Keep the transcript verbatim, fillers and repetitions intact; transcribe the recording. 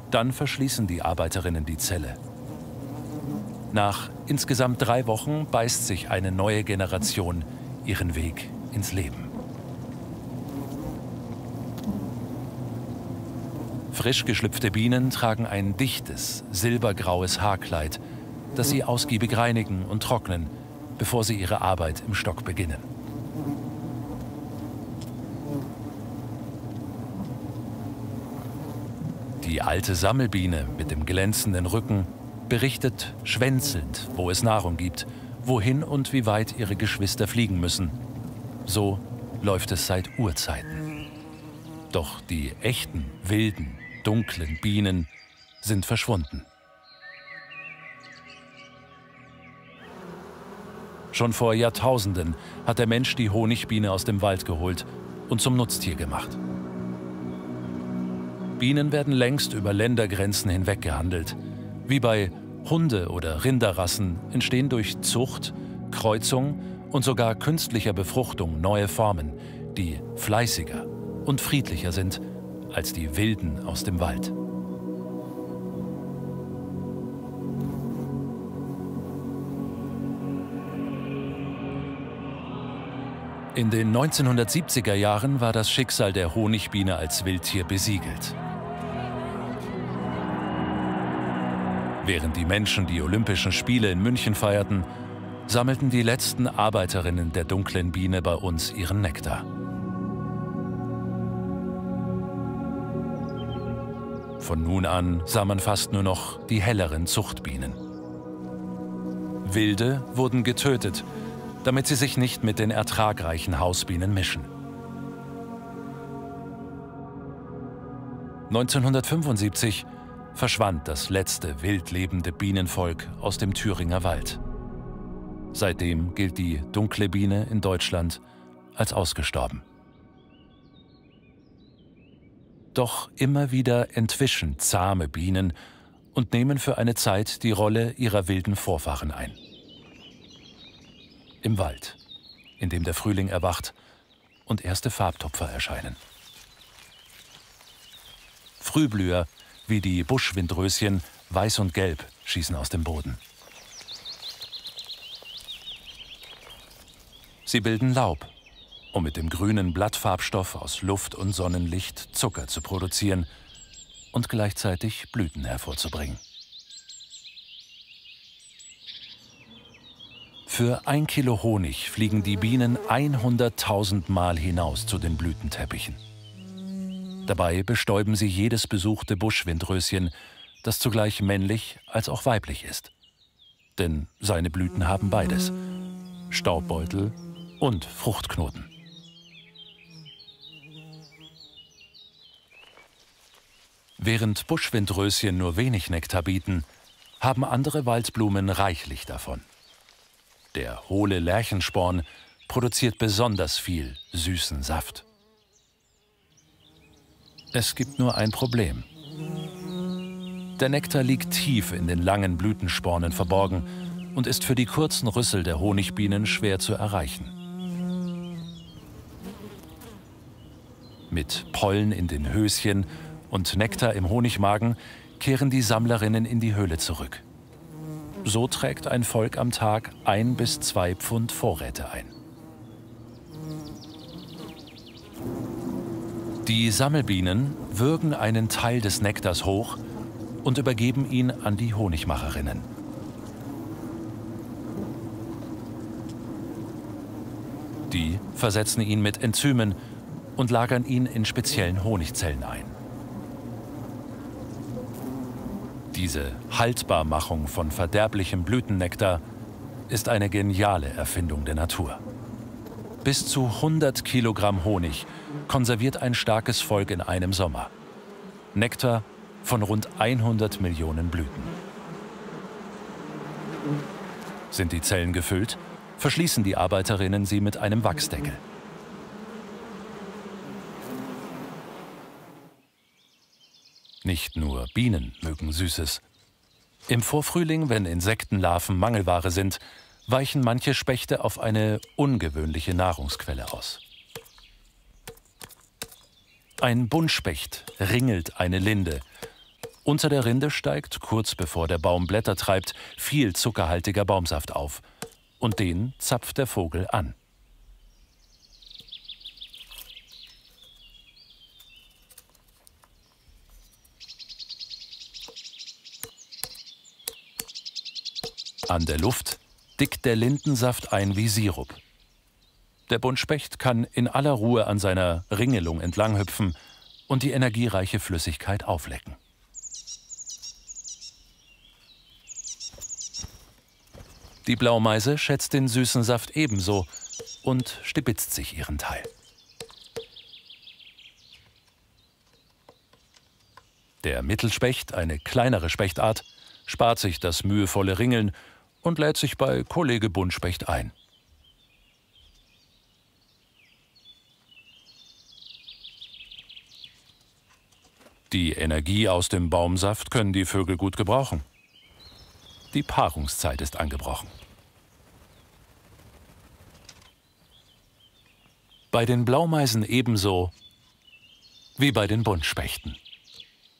Dann verschließen die Arbeiterinnen die Zelle. Nach insgesamt drei Wochen beißt sich eine neue Generation ihren Weg ins Leben. Frisch geschlüpfte Bienen tragen ein dichtes, silbergraues Haarkleid, das sie ausgiebig reinigen und trocknen, bevor sie ihre Arbeit im Stock beginnen. Die alte Sammelbiene mit dem glänzenden Rücken berichtet schwänzelnd, wo es Nahrung gibt, wohin und wie weit ihre Geschwister fliegen müssen. So läuft es seit Urzeiten. Doch die echten, wilden, dunklen Bienen sind verschwunden. Schon vor Jahrtausenden hat der Mensch die Honigbiene aus dem Wald geholt und zum Nutztier gemacht. Bienen werden längst über Ländergrenzen hinweg gehandelt. Wie bei Hunde- oder Rinderrassen entstehen durch Zucht, Kreuzung und sogar künstlicher Befruchtung neue Formen, die fleißiger und friedlicher sind als die Wilden aus dem Wald. In den neunzehnhundertsiebziger Jahren war das Schicksal der Honigbiene als Wildtier besiegelt. Während die Menschen die Olympischen Spiele in München feierten, sammelten die letzten Arbeiterinnen der dunklen Biene bei uns ihren Nektar. Von nun an sah man fast nur noch die helleren Zuchtbienen. Wilde wurden getötet, damit sie sich nicht mit den ertragreichen Hausbienen mischen. neunzehnhundertfünfundsiebzig verschwand das letzte wild lebende Bienenvolk aus dem Thüringer Wald. Seitdem gilt die dunkle Biene in Deutschland als ausgestorben. Doch immer wieder entwischen zahme Bienen und nehmen für eine Zeit die Rolle ihrer wilden Vorfahren ein. Im Wald, in dem der Frühling erwacht und erste Farbtupfer erscheinen. Frühblüher wie die Buschwindröschen, weiß und gelb, schießen aus dem Boden. Sie bilden Laub, um mit dem grünen Blattfarbstoff aus Luft und Sonnenlicht Zucker zu produzieren und gleichzeitig Blüten hervorzubringen. Für ein Kilo Honig fliegen die Bienen hunderttausend Mal hinaus zu den Blütenteppichen. Dabei bestäuben sie jedes besuchte Buschwindröschen, das zugleich männlich als auch weiblich ist. Denn seine Blüten haben beides: Staubbeutel und Fruchtknoten. Während Buschwindröschen nur wenig Nektar bieten, haben andere Waldblumen reichlich davon. Der hohle Lerchensporn produziert besonders viel süßen Saft. Es gibt nur ein Problem. Der Nektar liegt tief in den langen Blütenspornen verborgen und ist für die kurzen Rüssel der Honigbienen schwer zu erreichen. Mit Pollen in den Höschen und Nektar im Honigmagen kehren die Sammlerinnen in die Höhle zurück. So trägt ein Volk am Tag ein bis zwei Pfund Vorräte ein. Die Sammelbienen würgen einen Teil des Nektars hoch und übergeben ihn an die Honigmacherinnen. Die versetzen ihn mit Enzymen und lagern ihn in speziellen Honigzellen ein. Diese Haltbarmachung von verderblichem Blütennektar ist eine geniale Erfindung der Natur. Bis zu hundert Kilogramm Honig konserviert ein starkes Volk in einem Sommer. Nektar von rund hundert Millionen Blüten. Sind die Zellen gefüllt, verschließen die Arbeiterinnen sie mit einem Wachsdeckel. Nicht nur Bienen mögen Süßes. Im Vorfrühling, wenn Insektenlarven Mangelware sind, weichen manche Spechte auf eine ungewöhnliche Nahrungsquelle aus. Ein Buntspecht ringelt eine Linde Unter der Rinde steigt, kurz bevor der Baum Blätter treibt, viel zuckerhaltiger Baumsaft auf. Und den zapft der Vogel an. An der Luft dickt der Lindensaft ein wie Sirup. Der Buntspecht kann in aller Ruhe an seiner Ringelung entlanghüpfen und die energiereiche Flüssigkeit auflecken. Die Blaumeise schätzt den süßen Saft ebenso und stibitzt sich ihren Teil. Der Mittelspecht, eine kleinere Spechtart, spart sich das mühevolle Ringeln und lädt sich bei Kollege Buntspecht ein. Die Energie aus dem Baumsaft können die Vögel gut gebrauchen. Die Paarungszeit ist angebrochen. Bei den Blaumeisen ebenso wie bei den Buntspechten.